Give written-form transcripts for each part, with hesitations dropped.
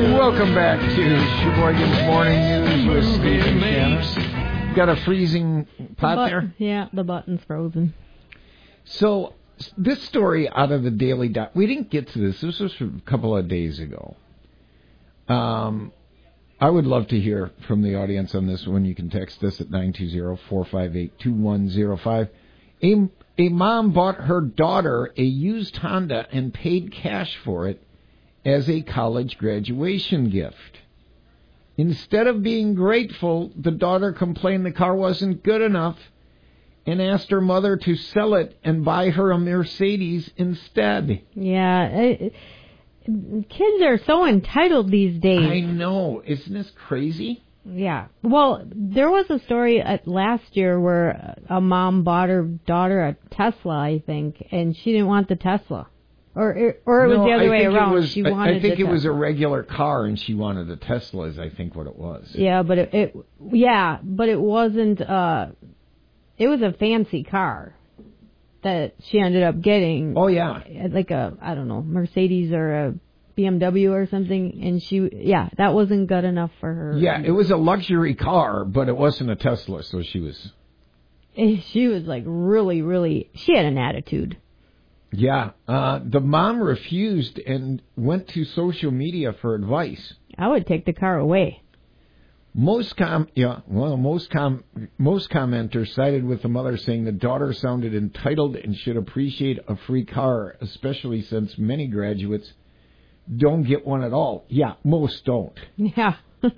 Welcome back to Sheboygan's Morning News with Steve and Shannon. Got a freezing pot there? Yeah, the button's frozen. So, this story out of the Daily Dot, we didn't get to this. This was from a couple of days ago. I would love to hear from the audience on this one. You can text us at 920-458-2105. A mom bought her daughter a used Honda and paid cash for it as a college graduation gift. Instead of being grateful, the daughter complained the car wasn't good enough and asked her mother to sell it and buy her a Mercedes instead. Yeah, kids are so entitled these days. I know. Isn't this crazy? Yeah. Well, there was a story last year where a mom bought her daughter a Tesla, I think, and she didn't want the Tesla. Or it was the other way around. I think it was a regular car, and she wanted a Tesla. Is I think what it was. Yeah, but it wasn't. It was a fancy car that she ended up getting. Oh yeah, like a Mercedes or a BMW or something, and that wasn't good enough for her. Yeah, it was a luxury car, but it wasn't a Tesla, so she was. She was like really, really. She had an attitude. Yeah, the mom refused and went to social media for advice. I would take the car away. Most commenters sided with the mother, saying the daughter sounded entitled and should appreciate a free car, especially since many graduates don't get one at all. Yeah, most don't. Yeah.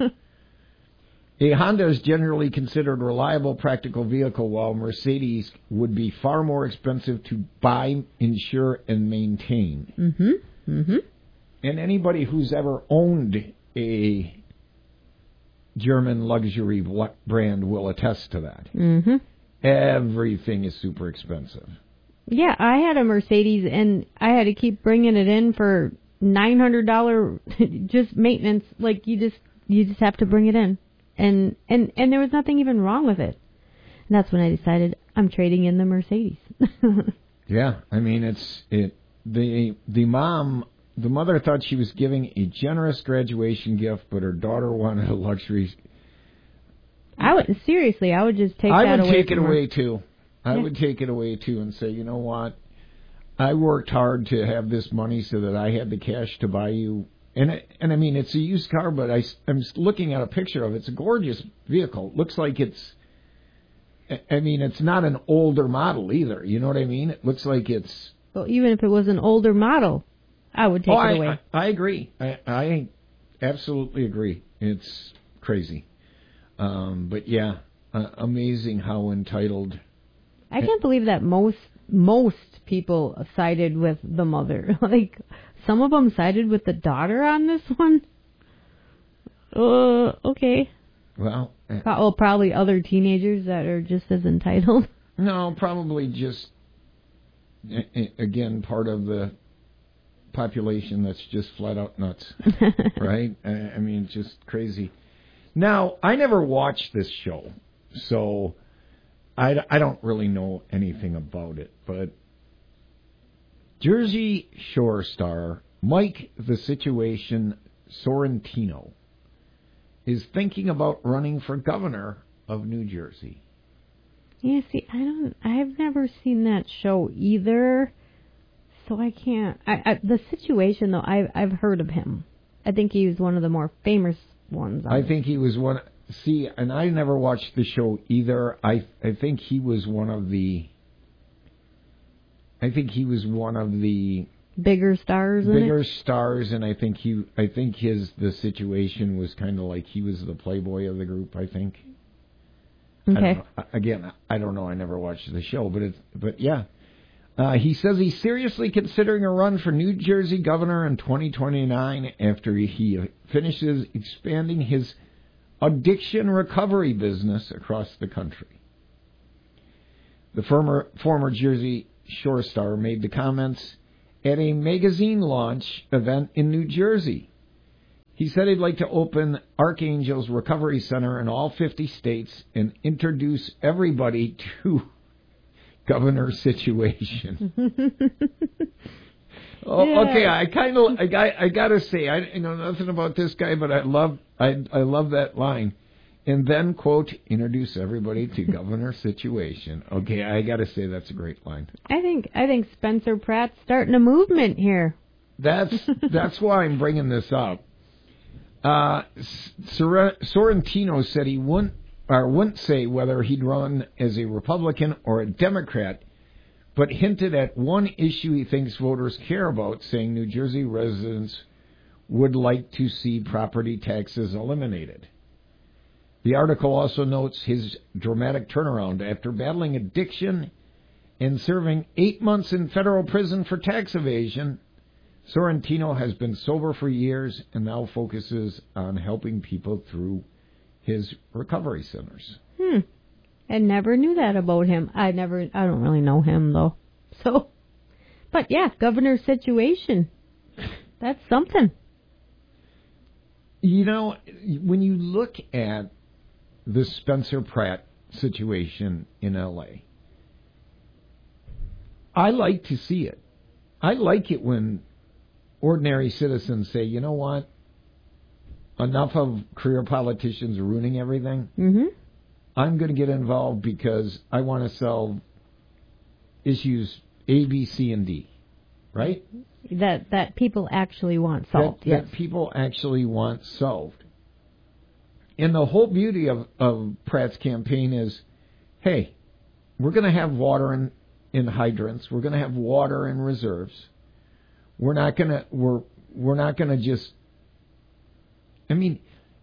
A Honda is generally considered a reliable, practical vehicle, while Mercedes would be far more expensive to buy, insure, and maintain. Mm-hmm. Mm-hmm. And anybody who's ever owned a German luxury brand will attest to that. Mm-hmm. Everything is super expensive. Yeah, I had a Mercedes, and I had to keep bringing it in for $900 just maintenance. Like you just have to bring it in. And there was nothing even wrong with it. And that's when I decided I'm trading in the Mercedes. Yeah, I mean the mother thought she was giving a generous graduation gift, but her daughter wanted a luxury. I would just take that away. I would take it away too. I would take it away too and say, you know what? I worked hard to have this money so that I had the cash to buy you. And I mean, it's a used car, but I'm looking at a picture of it. It's a gorgeous vehicle. Looks like it's not an older model either. You know what I mean? It looks like it's... Well, even if it was an older model, I would take it away. I agree. I absolutely agree. It's crazy. But yeah, amazing how entitled... I can't believe that most people sided with the mother. Like... Some of them sided with the daughter on this one. Okay. Well, probably other teenagers that are just as entitled. No, probably just, again, part of the population that's just flat out nuts. Right? I mean, just crazy. Now, I never watched this show, so I don't really know anything about it, but Jersey Shore star Mike the Situation Sorrentino is thinking about running for governor of New Jersey. Yeah, see, I've never seen that show either, so I can't. The Situation, though, I've heard of him. I think he was one of the more famous ones. I think he was one. See, and I never watched the show either. I think he was one of the. I think he was one of the bigger stars. And I think the Situation was kind of like he was the playboy of the group. I think. Okay. I don't know. I never watched the show, but yeah. He says he's seriously considering a run for New Jersey governor in 2029 after he finishes expanding his addiction recovery business across the country. The former Jersey Shore star made the comments at a magazine launch event in New Jersey. He said he'd like to open Archangel's Recovery Center in all 50 states and introduce everybody to Governor Situation. Oh, Yeah. okay. I gotta say, I know nothing about this guy, but I love that line. And then, quote, introduce everybody to Governor Situation. Okay, I gotta say that's a great line. I think Spencer Pratt's starting a movement here. That's why I'm bringing this up. Sorrentino said he wouldn't say whether he'd run as a Republican or a Democrat, but hinted at one issue he thinks voters care about, saying New Jersey residents would like to see property taxes eliminated. The article also notes his dramatic turnaround after battling addiction and serving 8 months in federal prison for tax evasion. Sorrentino has been sober for years and now focuses on helping people through his recovery centers. I never knew that about him. I don't really know him though. So, but yeah, Governor Situation. That's something. You know, when you look at the Spencer Pratt situation in L.A., I like to see it. I like it when ordinary citizens say, you know what, enough of career politicians ruining everything. Mm-hmm. I'm going to get involved because I want to solve issues A, B, C, and D, right? That people actually want solved. Yes. That people actually want solved. And the whole beauty of Pratt's campaign is, hey, we're going to have water in hydrants. We're going to have water in reserves. We're not going to just. I mean,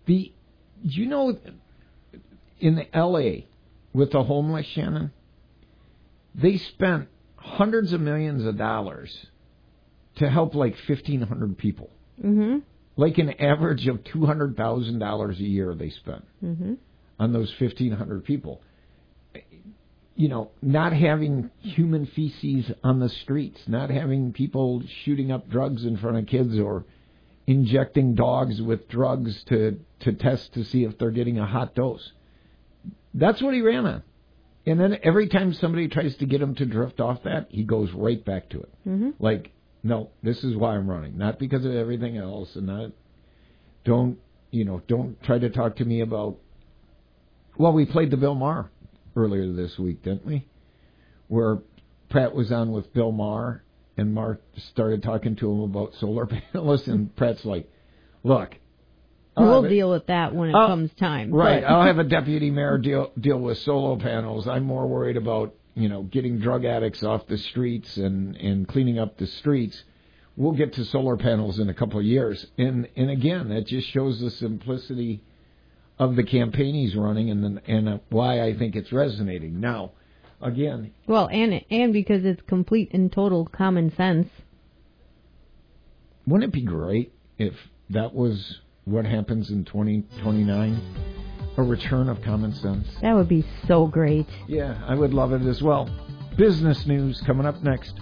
in the L.A. with the homeless, Shannon, they spent hundreds of millions of dollars to help like 1,500 people. Mm-hmm. Like an average of $200,000 a year they spent on those 1,500 people. You know, not having human feces on the streets, not having people shooting up drugs in front of kids or injecting dogs with drugs to test to see if they're getting a hot dose. That's what he ran on. And then every time somebody tries to get him to drift off that, he goes right back to it. Mm-hmm. Like, no, this is why I'm running, not because of everything else, and don't try to talk to me about. Well, we played the Bill Maher earlier this week, didn't we? Where Pratt was on with Bill Maher, and Maher started talking to him about solar panels, and Pratt's like, "Look, we'll deal with that when it comes time." Right, I'll have a deputy mayor deal with solar panels. I'm more worried about getting drug addicts off the streets and cleaning up the streets. We'll get to solar panels in a couple of years. And again, that just shows the simplicity of the campaign he's running and why I think it's resonating. Now, again... Well, and because it's complete and total common sense. Wouldn't it be great if that was what happens in 2029? A return of common sense. That would be so great. Yeah, I would love it as well. Business news coming up next.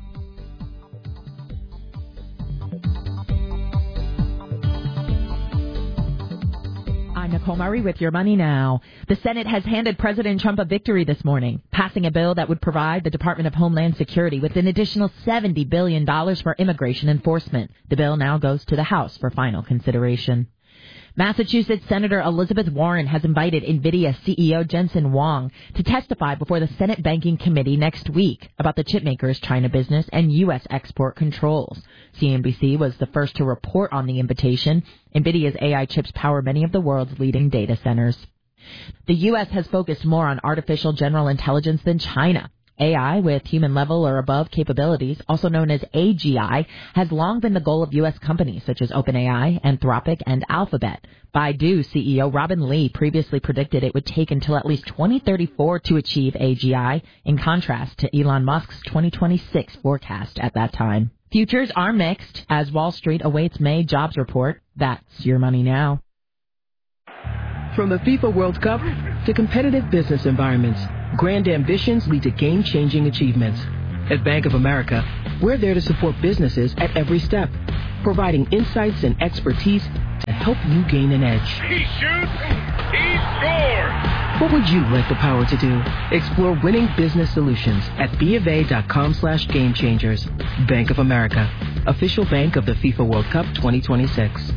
I'm Nicole Murray with Your Money Now. The Senate has handed President Trump a victory this morning, passing a bill that would provide the Department of Homeland Security with an additional $70 billion for immigration enforcement. The bill now goes to the House for final consideration. Massachusetts Senator Elizabeth Warren has invited NVIDIA CEO Jensen Huang to testify before the Senate Banking Committee next week about the chipmaker's China business and U.S. export controls. CNBC was the first to report on the invitation. NVIDIA's AI chips power many of the world's leading data centers. The U.S. has focused more on artificial general intelligence than China. AI with human level or above capabilities, also known as AGI, has long been the goal of U.S. companies such as OpenAI, Anthropic, and Alphabet. Baidu CEO Robin Li previously predicted it would take until at least 2034 to achieve AGI, in contrast to Elon Musk's 2026 forecast at that time. Futures are mixed as Wall Street awaits May jobs report. That's Your Money Now. From the FIFA World Cup to competitive business environments, grand ambitions lead to game-changing achievements. At Bank of America, we're there to support businesses at every step, providing insights and expertise to help you gain an edge. He shoots, he scores! What would you like the power to do? Explore winning business solutions at BofA.com/gamechangers. Bank of America, official bank of the FIFA World Cup 2026.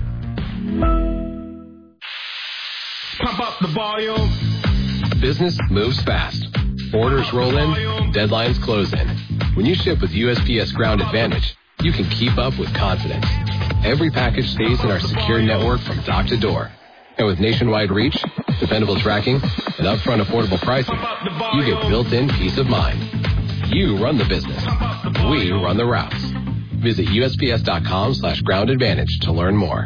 Pump up the volume. Business moves fast. Orders roll in, deadlines close in. When you ship with USPS Ground Advantage, you can keep up with confidence. Every package stays in our secure network from dock to door. And with nationwide reach, dependable tracking, and upfront affordable pricing, you get built-in peace of mind. You run the business. We run the routes. Visit USPS.com/Ground Advantage to learn more.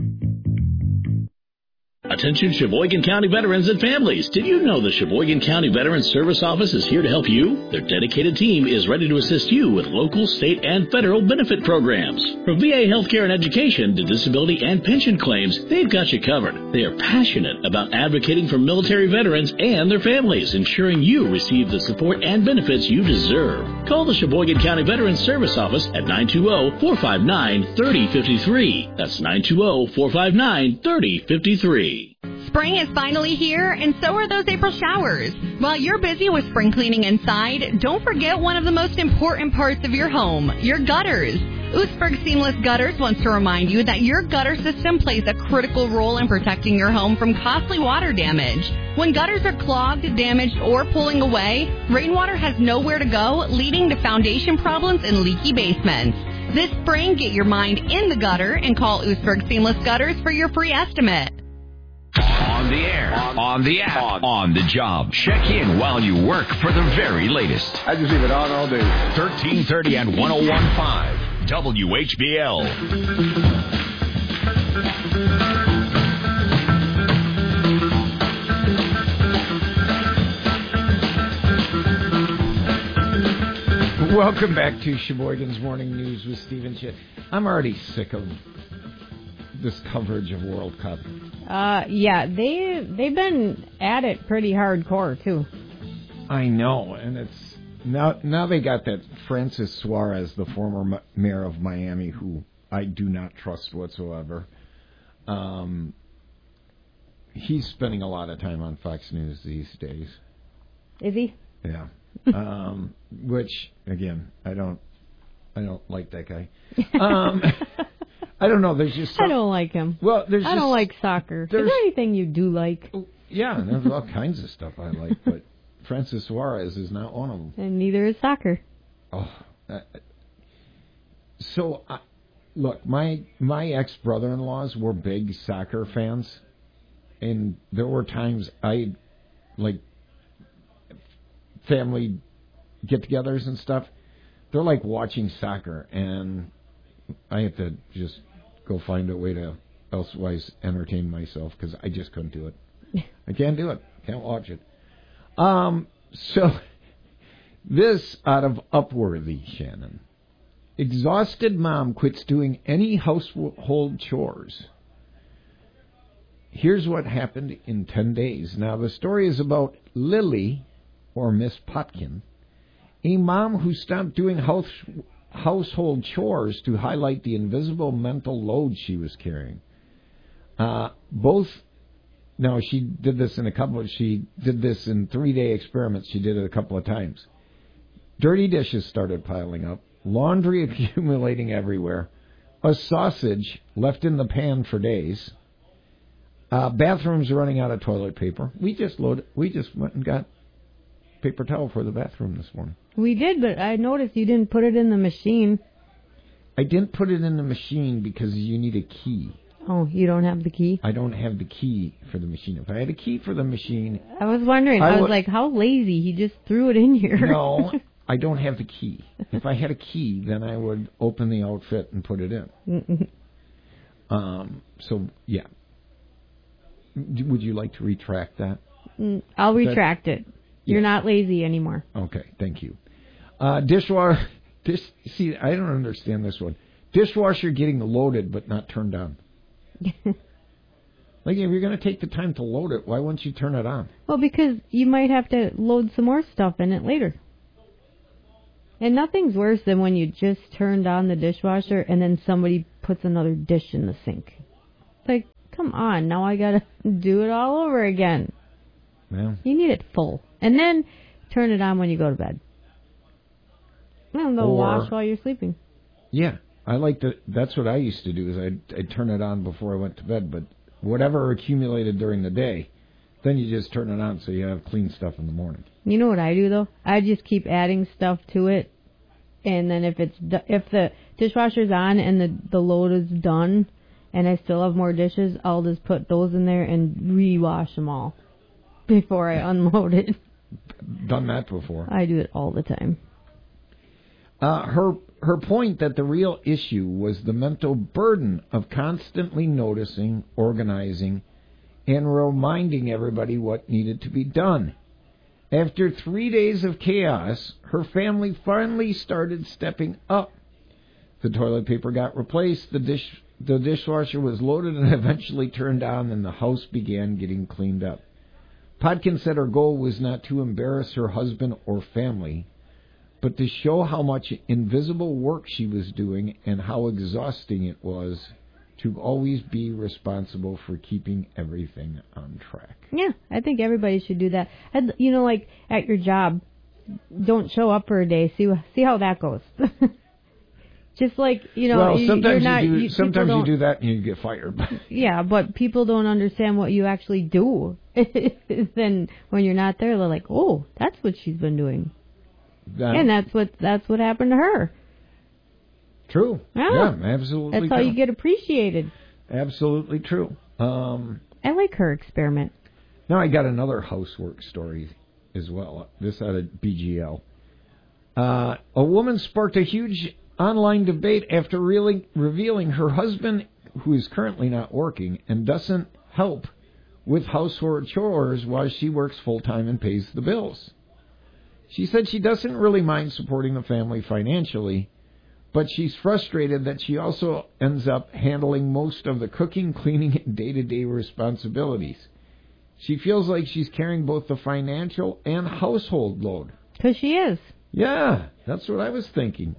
Attention Sheboygan County veterans and families. Did you know the Sheboygan County Veterans Service Office is here to help you? Their dedicated team is ready to assist you with local, state, and federal benefit programs. From VA healthcare and education to disability and pension claims, they've got you covered. They are passionate about advocating for military veterans and their families, ensuring you receive the support and benefits you deserve. Call the Sheboygan County Veterans Service Office at 920-459-3053. That's 920-459-3053. Spring is finally here, and so are those April showers. While you're busy with spring cleaning inside, don't forget one of the most important parts of your home, your gutters. Oostburg Seamless Gutters wants to remind you that your gutter system plays a critical role in protecting your home from costly water damage. When gutters are clogged, damaged, or pulling away, rainwater has nowhere to go, leading to foundation problems and leaky basements. This spring, get your mind in the gutter and call Oostburg Seamless Gutters for your free estimate. On the air, on the app, on the job. Check in while you work for the very latest. I just leave it on all day. 1330 and 101.5 WHBL. Welcome back to Sheboygan's Morning News with Stephen Chitt. I'm already sick of this coverage of World Cup. Yeah, they've been at it pretty hardcore too. I know, and it's now they got that Francis Suarez, the former mayor of Miami, who I do not trust whatsoever. He's spending a lot of time on Fox News these days. Is he? Yeah. Which again, I don't like that guy. I don't know. There's just I don't like him. Well, I don't like soccer. Is there anything you do like? Yeah, there's all kinds of stuff I like, but Francis Suarez is not one of them. And neither is soccer. Oh, so look, my ex-brother-in-laws were big soccer fans, and there were times I like family get-togethers and stuff. They're like watching soccer, and I have to just go find a way to elsewise entertain myself because I just couldn't do it. I can't do it. Can't watch it. So this out of Upworthy, Shannon. Exhausted mom quits doing any household chores. Here's what happened in 10 days. Now, the story is about Lily, or Miss Potkin, a mom who stopped doing household chores to highlight the invisible mental load she was carrying. She did this in 3-day experiments. She did it a couple of times. Dirty dishes started piling up, laundry accumulating everywhere, a sausage left in the pan for days, bathrooms running out of toilet paper. We just went and got paper towel for the bathroom this morning. We did, but I noticed you didn't put it in the machine. I didn't put it in the machine because you need a key. Oh, you don't have the key? I don't have the key for the machine. If I had a key for the machine... I was wondering. I was like, how lazy. He just threw it in here. No, I don't have the key. If I had a key, then I would open the outfit and put it in. So, yeah. Would you like to retract that? I'll retract it. You're not lazy anymore. Okay, thank you. Dishwasher. See, I don't understand this one. Dishwasher getting loaded but not turned on. Like, if you're going to take the time to load it, why wouldn't you turn it on? Well, because you might have to load some more stuff in it later. And nothing's worse than when you just turned on the dishwasher and then somebody puts another dish in the sink. It's like, come on, now I got to do it all over again. Well, You need it full. And then turn it on when you go to bed. And they'll wash while you're sleeping. yeah. I like to. That's what I used to do. Is I'd turn it on before I went to bed. But whatever accumulated during the day, then you just turn it on so you have clean stuff in the morning. You know what I do though? I just keep adding stuff to it, and then if the dishwasher's on and the load is done, and I still have more dishes, I'll just put those in there and rewash them all before I unload it. Done that before. I do it all the time. Her point that the real issue was the mental burden of constantly noticing, organizing, and reminding everybody what needed to be done. After 3 days of chaos, her family finally started stepping up. The toilet paper got replaced, the dishwasher was loaded and eventually turned on, and the house began getting cleaned up. Podkin said her goal was not to embarrass her husband or family, but to show how much invisible work she was doing and how exhausting it was to always be responsible for keeping everything on track. Yeah, I think everybody should do that. Like at your job, don't show up for a day. See how that goes. Just like, well, sometimes sometimes you do that and you get fired. Yeah, but people don't understand what you actually do. Then when you're not there, they're like, "Oh, that's what she's been doing," and that's what happened to her. True. Yeah, absolutely. That's how you get appreciated. Absolutely true. I like her experiment. Now I got another housework story as well. This out of BGL. A woman sparked a huge online debate after revealing her husband, who is currently not working and doesn't help with household chores while she works full-time and pays the bills. She said she doesn't really mind supporting the family financially, but she's frustrated that she also ends up handling most of the cooking, cleaning, and day-to-day responsibilities. She feels like she's carrying both the financial and household load. 'Cause she is. Yeah, that's what I was thinking.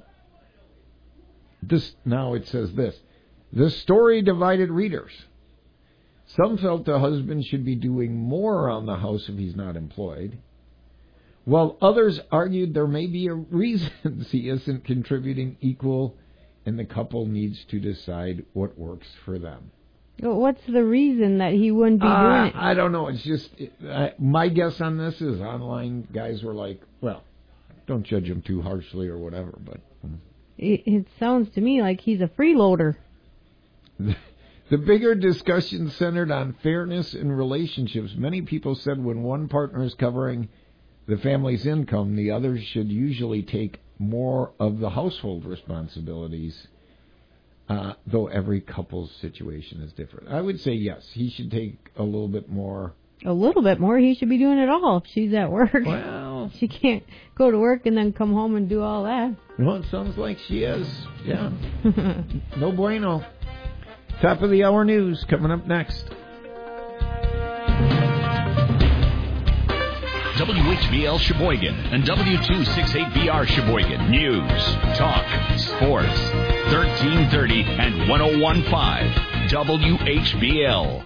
Now it says this. The story divided readers. Some felt the husband should be doing more around the house if he's not employed, while others argued there may be a reason he isn't contributing equal, and the couple needs to decide what works for them. What's the reason that he wouldn't be doing it? I don't know. It's just my guess on this is online guys were like, well, don't judge him too harshly or whatever, but it sounds to me like he's a freeloader. The bigger discussion centered on fairness in relationships. Many people said when one partner is covering the family's income, the other should usually take more of the household responsibilities, though every couple's situation is different. I would say yes, he should take a little bit more. A little bit more? He should be doing it all if she's at work. Well, she can't go to work and then come home and do all that. Well, it sounds like she is. Yeah. No bueno. Top of the hour news coming up next. WHBL Sheboygan and W268BR Sheboygan. News, talk, sports. 1330 and 101.5 WHBL.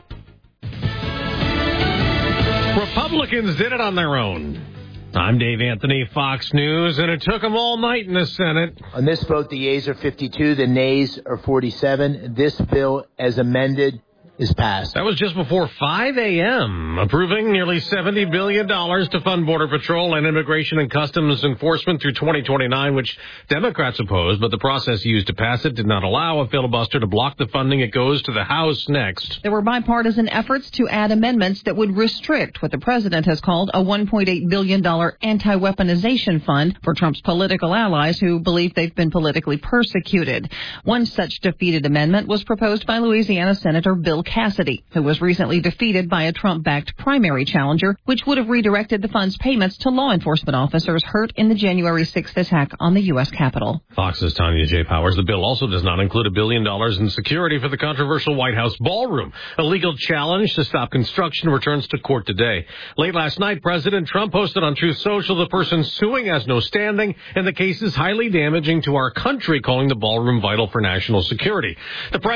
Republicans did it on their own. I'm Dave Anthony, Fox News, and it took them all night in the Senate. On this vote, the yeas are 52, the nays are 47. This bill, as amended, is passed. That was just before 5 a.m., approving nearly $70 billion to fund Border Patrol and Immigration and Customs Enforcement through 2029, which Democrats opposed, but the process used to pass it did not allow a filibuster to block the funding. It goes to the House next. There were bipartisan efforts to add amendments that would restrict what the president has called a $1.8 billion anti-weaponization fund for Trump's political allies who believe they've been politically persecuted. One such defeated amendment was proposed by Louisiana Senator Bill Cassidy, who was recently defeated by a Trump-backed primary challenger, which would have redirected the fund's payments to law enforcement officers hurt in the January 6th attack on the U.S. Capitol. Fox's Tanya J. Powers. The bill also does not include $1 billion in security for the controversial White House ballroom. A legal challenge to stop construction returns to court today. Late last night, President Trump posted on Truth Social the person suing has no standing, and the case is highly damaging to our country, calling the ballroom vital for national security. The president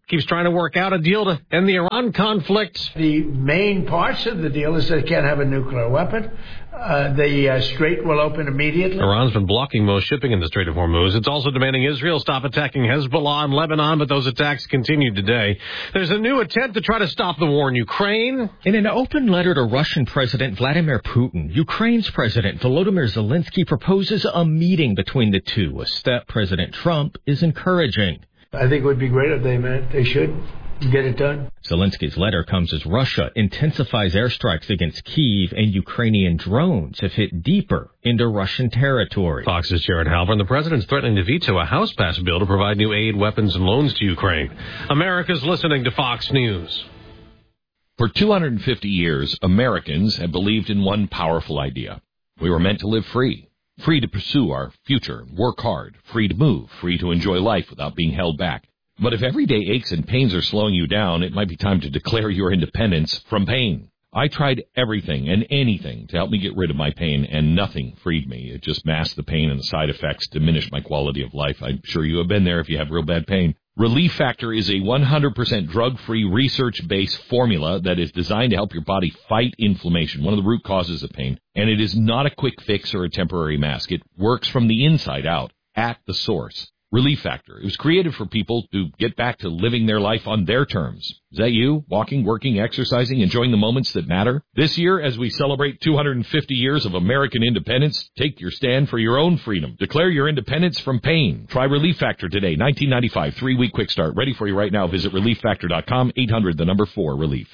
keeps trying to work out a deal to end the Iran conflict. The main parts of the deal is that it can't have a nuclear weapon. The Strait will open immediately. Iran's been blocking most shipping in the Strait of Hormuz. It's also demanding Israel stop attacking Hezbollah in Lebanon, but those attacks continue today. There's a new attempt to try to stop the war in Ukraine. In an open letter to Russian President Vladimir Putin, Ukraine's President Volodymyr Zelensky proposes a meeting between the two, a step President Trump is encouraging. I think it would be great if they met. They should get it done. Zelensky's letter comes as Russia intensifies airstrikes against Kyiv, and Ukrainian drones have hit deeper into Russian territory. Fox's Jared Halpern. The president's threatening to veto a House-passed bill to provide new aid, weapons, and loans to Ukraine. America's listening to Fox News. For 250 years, Americans have believed in one powerful idea. We were meant to live free. Free to pursue our future, work hard, free to move, free to enjoy life without being held back. But if everyday aches and pains are slowing you down, it might be time to declare your independence from pain. I tried everything and anything to help me get rid of my pain, and nothing freed me. It just masked the pain, and the side effects diminished my quality of life. I'm sure you have been there if you have real bad pain. Relief Factor is a 100% drug-free, research-based formula that is designed to help your body fight inflammation, one of the root causes of pain. And it is not a quick fix or a temporary mask. It works from the inside out, at the source. Relief Factor. It was created for people to get back to living their life on their terms. Is that you? Walking, working, exercising, enjoying the moments that matter? This year, as we celebrate 250 years of American independence, take your stand for your own freedom. Declare your independence from pain. Try Relief Factor today. $19.95, 3-week quick start. Ready for you right now. Visit ReliefFactor.com, 800-4-RELIEF.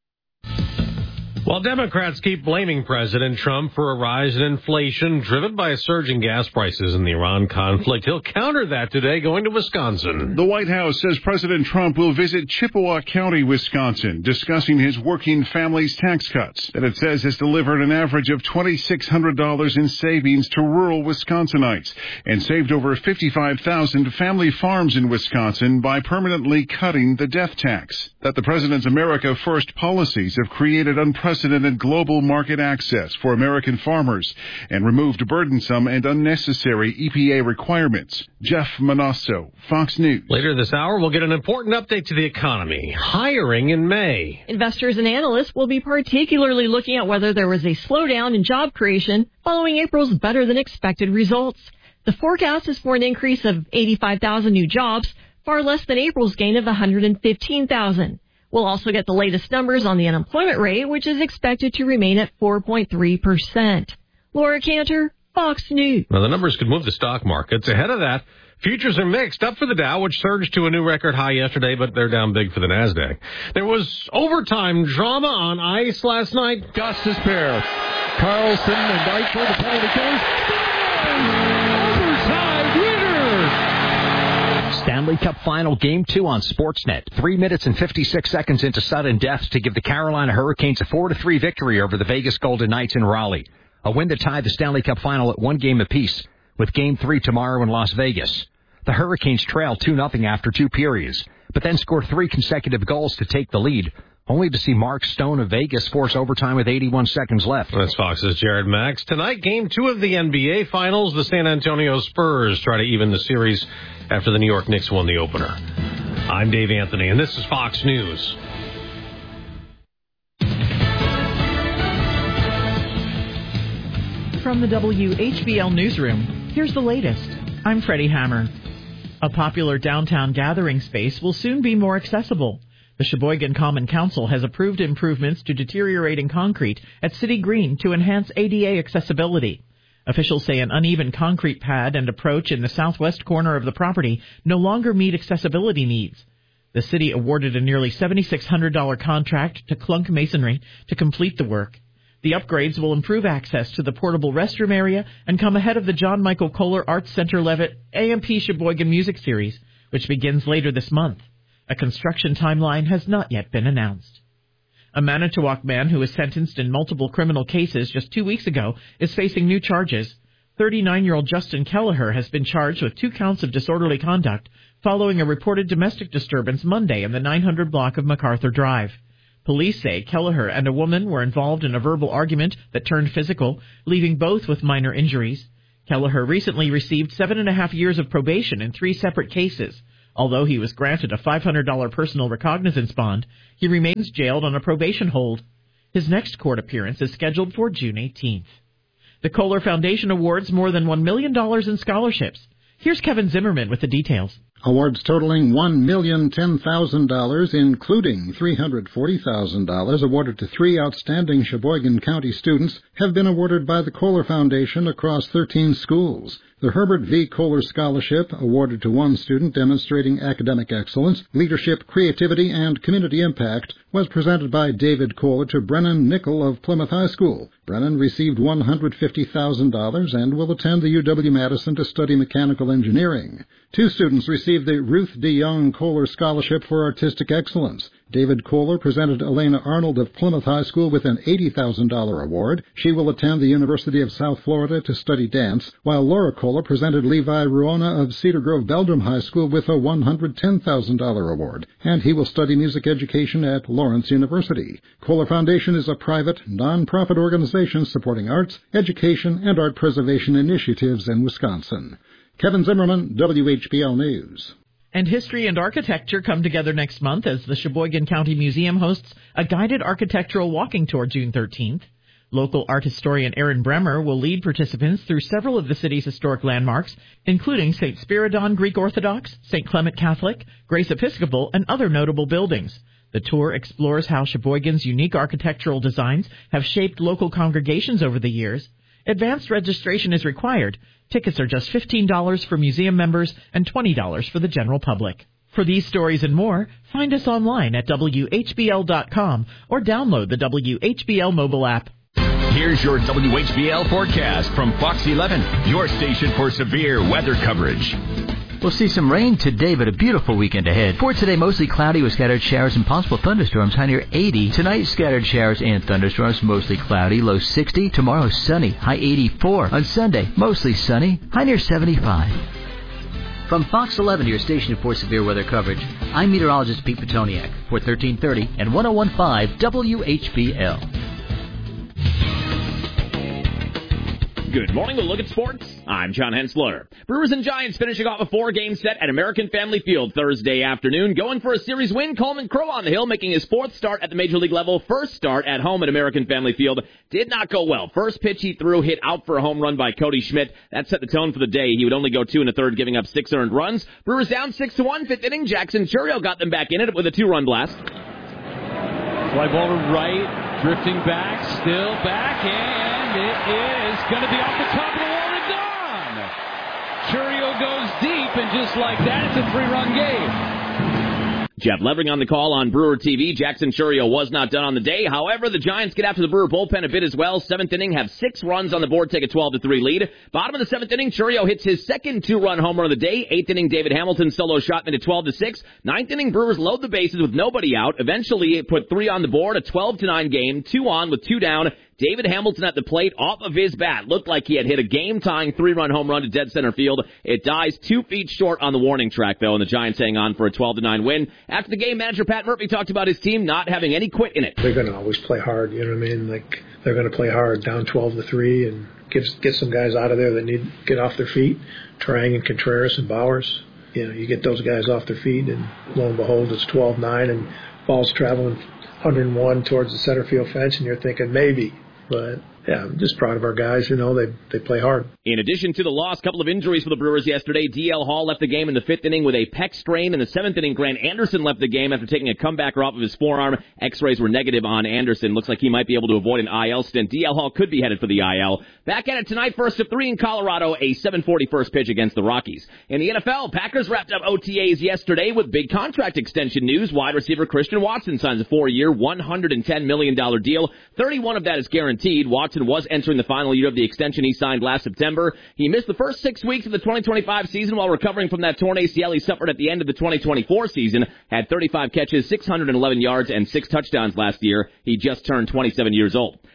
While Democrats keep blaming President Trump for a rise in inflation driven by a surge in gas prices in the Iran conflict, he'll counter that today going to Wisconsin. The White House says President Trump will visit Chippewa County, Wisconsin, discussing his working family's tax cuts that it says has delivered an average of $2,600 in savings to rural Wisconsinites and saved over 55,000 family farms in Wisconsin by permanently cutting the death tax. That the president's America First policies have created unprecedented global market access for American farmers and removed burdensome and unnecessary EPA requirements. Jeff Manasso, Fox News. Later this hour, we'll get an important update to the economy. Hiring in May. Investors and analysts will be particularly looking at whether there was a slowdown in job creation following April's better-than-expected results. The forecast is for an increase of 85,000 new jobs, far less than April's gain of 115,000. We'll also get the latest numbers on the unemployment rate, which is expected to remain at 4.3%. Laura Cantor, Fox News. Now, the numbers could move the stock markets. Ahead of that, futures are mixed. Up for the Dow, which surged to a new record high yesterday, but they're down big for the NASDAQ. There was overtime drama on ice last night. Gustus pair. Carlson and Eichel, the penalty kills. Overtime winner! Stanley Cup Final Game 2 on Sportsnet. 3 minutes and 56 seconds into sudden death to give the Carolina Hurricanes a 4-3 victory over the Vegas Golden Knights in Raleigh. A win that tied the Stanley Cup Final at 1 game apiece, with Game 3 tomorrow in Las Vegas. The Hurricanes trail 2-0 after 2 periods, but then score 3 consecutive goals to take the lead, only to see Mark Stone of Vegas force overtime with 81 seconds left. That's Fox's Jared Max. Tonight, Game 2 of the NBA Finals. The San Antonio Spurs try to even the series after the New York Knicks won the opener. I'm Dave Anthony, and this is Fox News. From the WHBL Newsroom, here's the latest. I'm Freddie Hammer. A popular downtown gathering space will soon be more accessible. The Sheboygan Common Council has approved improvements to deteriorating concrete at City Green to enhance ADA accessibility. Officials say an uneven concrete pad and approach in the southwest corner of the property no longer meet accessibility needs. The city awarded a nearly $7,600 contract to Clunk Masonry to complete the work. The upgrades will improve access to the portable restroom area and come ahead of the John Michael Kohler Arts Center Levitt AMP Sheboygan Music Series, which begins later this month. A construction timeline has not yet been announced. A Manitowoc man who was sentenced in multiple criminal cases just 2 weeks ago is facing new charges. 39-year-old Justin Kelleher has been charged with 2 counts of disorderly conduct following a reported domestic disturbance Monday in the 900 block of MacArthur Drive. Police say Kelleher and a woman were involved in a verbal argument that turned physical, leaving both with minor injuries. Kelleher recently received 7.5 years of probation in 3 separate cases. Although he was granted a $500 personal recognizance bond, he remains jailed on a probation hold. His next court appearance is scheduled for June 18th. The Kohler Foundation awards more than $1 million in scholarships. Here's Kevin Zimmerman with the details. Awards totaling $1,010,000, including $340,000 awarded to 3 outstanding Sheboygan County students, have been awarded by the Kohler Foundation across 13 schools. The Herbert V. Kohler Scholarship, awarded to 1 student demonstrating academic excellence, leadership, creativity, and community impact, was presented by David Kohler to Brennan Nickel of Plymouth High School. Brennan received $150,000 and will attend the UW-Madison to study mechanical engineering. 2 students received the Ruth D. Young Kohler Scholarship for Artistic Excellence. David Kohler presented Elena Arnold of Plymouth High School with an $80,000 award. She will attend the University of South Florida to study dance, while Laura Kohler presented Levi Ruona of Cedar Grove Belgium High School with a $110,000 award, and he will study music education at Lawrence University. Kohler Foundation is a private, non-profit organization supporting arts, education, and art preservation initiatives in Wisconsin. Kevin Zimmerman, WHBL News. And history and architecture come together next month as the Sheboygan County Museum hosts a guided architectural walking tour June 13th. Local art historian Aaron Bremer will lead participants through several of the city's historic landmarks, including St. Spiridon Greek Orthodox, St. Clement Catholic, Grace Episcopal, and other notable buildings. The tour explores how Sheboygan's unique architectural designs have shaped local congregations over the years. Advanced registration is required. Tickets are just $15 for museum members and $20 for the general public. For these stories and more, find us online at WHBL.com or download the WHBL mobile app. Here's your WHBL forecast from Fox 11, your station for severe weather coverage. We'll see some rain today, but a beautiful weekend ahead. For today, mostly cloudy with scattered showers and possible thunderstorms, high near 80. Tonight, scattered showers and thunderstorms, mostly cloudy, low 60. Tomorrow, sunny, high 84. On Sunday, mostly sunny, high near 75. From Fox 11, your station for severe weather coverage, I'm meteorologist Pete Petoniak for 1330 and 101.5 WHBL. Good morning. We'll look at sports. I'm John Hensler. Brewers and Giants finishing off a 4-game set at American Family Field Thursday afternoon. Going for a series win, Coleman Crow on the hill, making his 4th start at the Major League level. First start at home at American Family Field. Did not go well. First pitch he threw, hit out for a home run by Cody Schmidt. That set the tone for the day. He would only go 2 1/3, giving up 6 earned runs. Brewers down 6-1, 5th inning. Jackson Churio got them back in it with a 2-run blast. Fly ball to right, drifting back, still back, and it is going to be off the top of the wall and gone. Churio goes deep, and just like that, it's a 3-run game. Jeff Levering on the call on Brewer TV. Jackson Churio was not done on the day. However, the Giants get after the Brewer bullpen a bit as well. 7th inning, have 6 runs on the board, take a 12-3 lead. Bottom of the 7th inning, Churio hits his second 2-run home run of the day. 8th inning, David Hamilton solo shot made it 12-6. 9th inning, Brewers load the bases with nobody out. Eventually, it put 3 on the board, a 12-9 game, 2 on with 2 down. David Hamilton at the plate off of his bat. Looked like he had hit a game-tying 3-run home run to dead center field. It dies 2 feet short on the warning track, though, and the Giants hang on for a 12-9 win. After the game, manager Pat Murphy talked about his team not having any quit in it. They're going to always play hard, you know what I mean? Like, they're going to play hard, down 12-3, and get some guys out of there that need to get off their feet. Trang and Contreras and Bowers. You know, you get those guys off their feet, and lo and behold, it's 12-9, and ball's traveling 101 towards the center field fence, and you're thinking maybe. But, yeah, I'm just proud of our guys. You know, they play hard. In addition to the loss, a couple of injuries for the Brewers yesterday. D.L. Hall left the game in the 5th inning with a pec strain. In the 7th inning, Grant Anderson left the game after taking a comebacker off of his forearm. X-rays were negative on Anderson. Looks like he might be able to avoid an IL stint. D.L. Hall could be headed for the IL. Back at it tonight, first of 3 in Colorado, a 7:40 first pitch against the Rockies. In the NFL, Packers wrapped up OTAs yesterday with big contract extension news. Wide receiver Christian Watson signs a 4-year, $110 million deal. 31 of that is guaranteed. Watson was entering the final year of the extension he signed last September. He missed the first 6 weeks of the 2025 season while recovering from that torn ACL he suffered at the end of the 2024 season. Had 35 catches, 611 yards, and 6 touchdowns last year. He just turned 27 years old.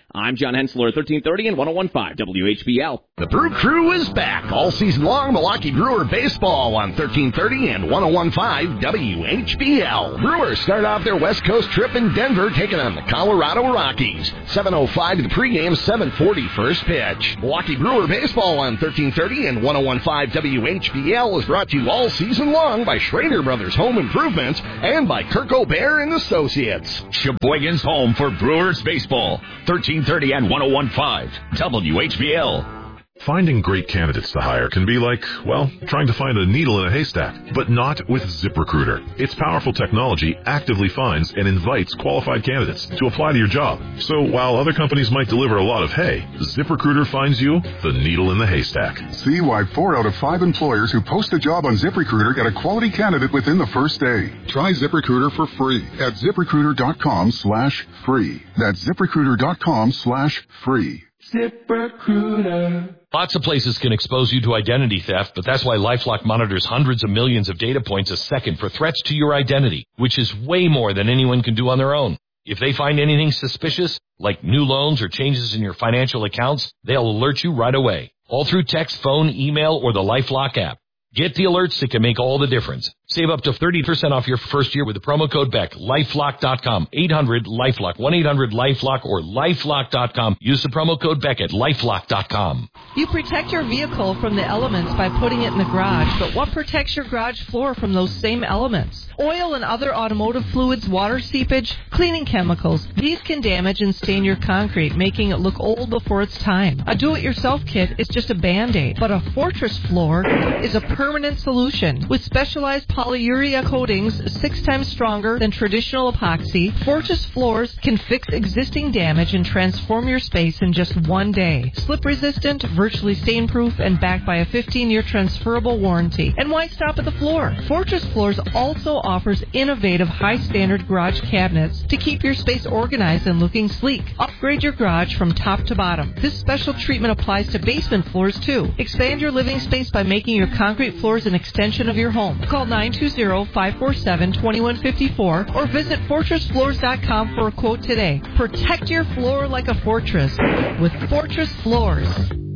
I'm John Hensler, 1330 and 101.5 WHBL. The Brew Crew is back all season long. Milwaukee Brewer baseball on 1330 and 101.5 WHBL. Brewers start off their West Coast trip in Denver, taking on the Colorado Rockies. 7:05 to the pregame, 7:40 first pitch. Milwaukee Brewer baseball on 1330 and 101.5 WHBL is brought to you all season long by Schrader Brothers Home Improvements and by Kirk O'Bear and Associates. Sheboygan's home for Brewers baseball. 1330 and 101.5 WHBL. Finding great candidates to hire can be like, well, trying to find a needle in a haystack, but not with ZipRecruiter. Its powerful technology actively finds and invites qualified candidates to apply to your job. So while other companies might deliver a lot of hay, ZipRecruiter finds you the needle in the haystack. See why 4 out of 5 employers who post a job on ZipRecruiter get a quality candidate within the first day. Try ZipRecruiter for free at ZipRecruiter.com/free. That's ZipRecruiter.com/free. ZipRecruiter. Lots of places can expose you to identity theft, but that's why LifeLock monitors hundreds of millions of data points a second for threats to your identity, which is way more than anyone can do on their own. If they find anything suspicious, like new loans or changes in your financial accounts, they'll alert you right away, all through text, phone, email, or the LifeLock app. Get the alerts that can make all the difference. Save up to 30% off your first year with the promo code BECK. LifeLock.com. 800-LifeLock. 1-800-LifeLock or LifeLock.com. Use the promo code BECK at LifeLock.com. You protect your vehicle from the elements by putting it in the garage, but what protects your garage floor from those same elements? Oil and other automotive fluids, water seepage, cleaning chemicals. These can damage and stain your concrete, making it look old before its time. A do-it-yourself kit is just a Band-Aid, but a Fortress floor is a permanent solution. With specialized polyurea coatings 6 times stronger than traditional epoxy, Fortress floors can fix existing damage and transform your space in just 1 day. Slip-resistant, virtually stain-proof, and backed by a 15-year transferable warranty. And why stop at the floor? Fortress Floors also offers innovative high-standard garage cabinets to keep your space organized and looking sleek. Upgrade your garage from top to bottom. This special treatment applies to basement floors, too. Expand your living space by making your concrete floors an extension of your home. Call 920-547-2154 or visit FortressFloors.com for a quote today. Protect your floor like a fortress with Fortress Floors.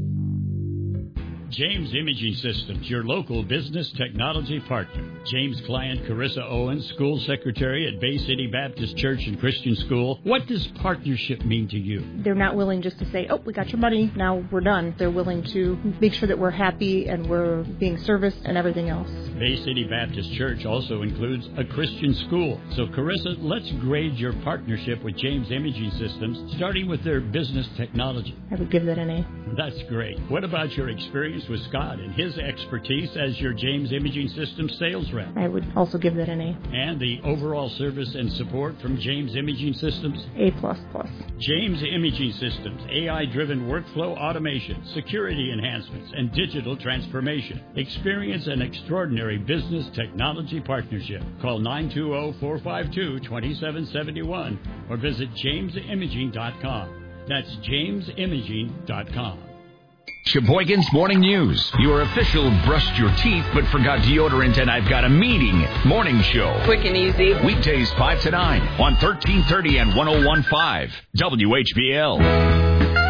James Imaging Systems, your local business technology partner. James' client, Carissa Owens, school secretary at Bay City Baptist Church and Christian School. What does partnership mean to you? They're not willing just to say, oh, we got your money, now we're done. They're willing to make sure that we're happy and we're being serviced and everything else. Bay City Baptist Church also includes a Christian school. So, Carissa, let's grade your partnership with James Imaging Systems, starting with their business technology. I would give that an A. That's great. What about your experience with Scott and his expertise as your James Imaging Systems sales rep? I would also give that an A. And the overall service and support from James Imaging Systems? A++. James Imaging Systems, AI-driven workflow automation, security enhancements, and digital transformation. Experience an extraordinary business technology partnership. Call 920-452-2771 or visit jamesimaging.com. That's jamesimaging.com. Sheboygan's Morning News. Your official brushed your teeth but forgot deodorant and I've got a meeting morning show. Quick and easy. Weekdays 5 to 9 on 1330 and 101.5 WHBL.